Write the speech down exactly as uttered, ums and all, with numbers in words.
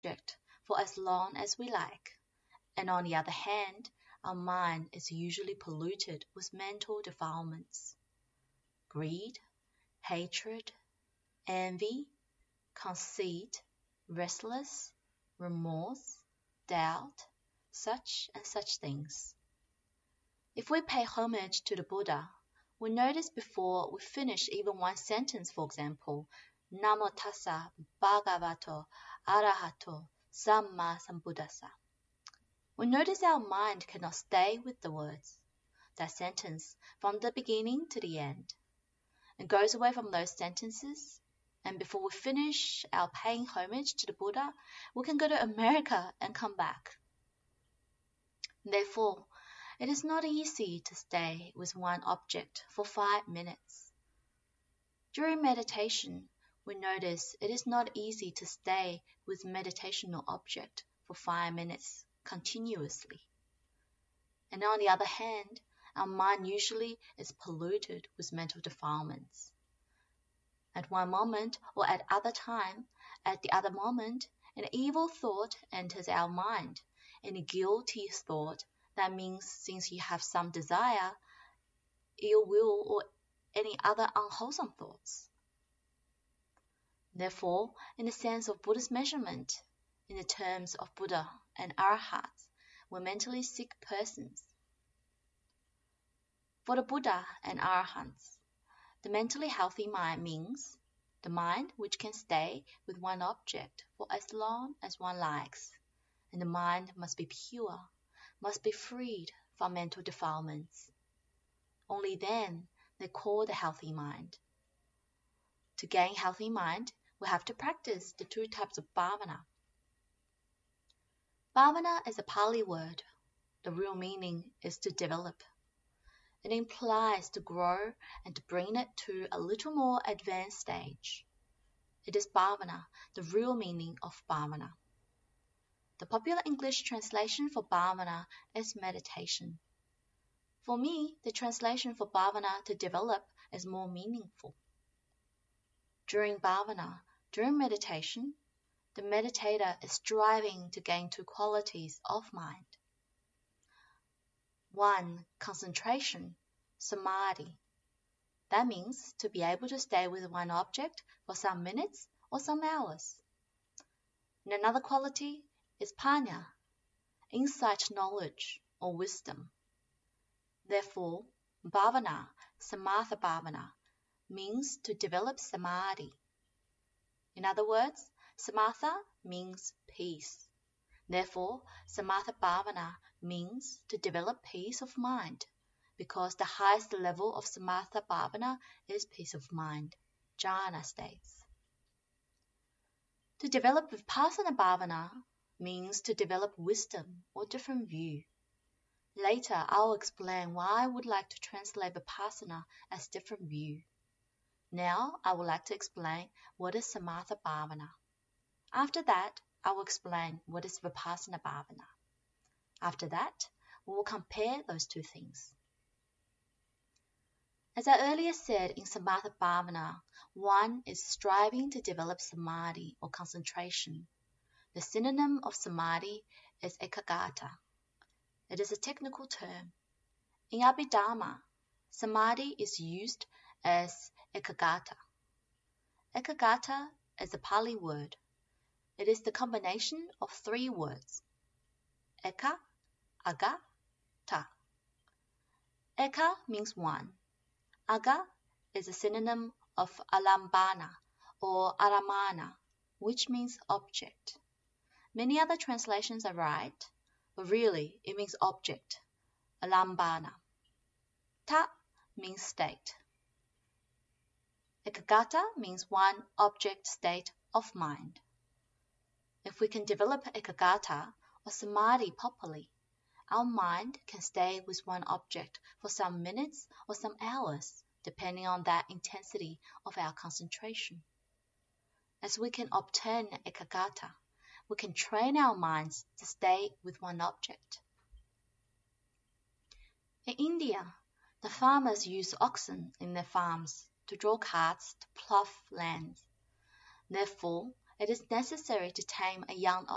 object for as long as we like, and on the other hand, our mind is usually polluted with mental defilements. Greed, hatred, envy, conceit, restless, remorse, doubt, such and such things. If we pay homage to the Buddha, we notice before we finish even one sentence, for example, Namo tassa bhagavato arahato samma sambuddhassa. We notice our mind cannot stay with the words, that sentence, from the beginning to the end. It goes away from those sentences, and before we finish our paying homage to the Buddha, we can go to America and come back. Therefore, it is not easy to stay with one object for five minutes. During meditation, we notice it is not easy to stay with meditational object for five minutes continuously. And on the other hand, our mind usually is polluted with mental defilements. At one moment or at other time, at the other moment, an evil thought enters our mind, and a guilty thought, that means since you have some desire, ill will, or any other unwholesome thoughts. Therefore, in the sense of Buddha's measurement, in the terms of Buddha and Arahats, were mentally sick persons. For the Buddha and Arahants, the mentally healthy mind means the mind which can stay with one object for as long as one likes, and the mind must be pure, must be freed from mental defilements. Only then they call the healthy mind. To gain healthy mind, we have to practice the two types of bhavana. Bhavana is a Pali word. The real meaning is to develop. It implies to grow and to bring it to a little more advanced stage. It is bhavana, the real meaning of bhavana. The popular English translation for bhavana is meditation. For me, the translation for bhavana, to develop, is more meaningful. During bhavana, during meditation, the meditator is striving to gain two qualities of mind. One, concentration, samadhi. That means to be able to stay with one object for some minutes or some hours. And another quality is panya, insight knowledge or wisdom. Therefore, bhavana, samatha bhavana, means to develop samadhi. In other words, samatha means peace. Therefore, samatha bhavana means to develop peace of mind, because the highest level of samatha bhavana is peace of mind, jhana states. To develop vipassana bhavana means to develop wisdom or different view. Later, I'll explain why I would like to translate vipassana as different view. Now, I would like to explain what is samatha bhavana. After that, I will explain what is vipassana bhavana. After that, we will compare those two things. As I earlier said, in samatha bhavana, one is striving to develop samadhi or concentration. The synonym of samadhi is ekaggata. It is a technical term. In Abhidharma, samadhi is used as ekaggata. Ekaggata is a Pali word. It is the combination of three words: eka, aga, ta. Eka means one. Aga is a synonym of alambana or aramana, which means object. Many other translations are right, but really it means object, alambana. Ta means state. Ekaggata means one object state of mind. If we can develop ekaggata or samadhi properly, our mind can stay with one object for some minutes or some hours, depending on that intensity of our concentration. As we can obtain ekaggata, we can train our minds to stay with one object. In India, the farmers use oxen in their farms to draw carts to plough lands. Therefore, it is necessary to tame a young